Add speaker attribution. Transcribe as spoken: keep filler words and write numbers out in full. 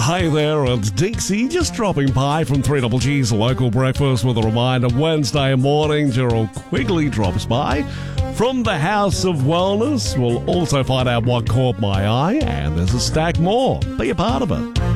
Speaker 1: Hey there, it's Dixie, just dropping by from three Double G's local breakfast with a reminder Wednesday morning, Gerald Quigley drops by from the House of Wellness. We'll also find out what caught my eye, and there's a stack more. Be a part of it.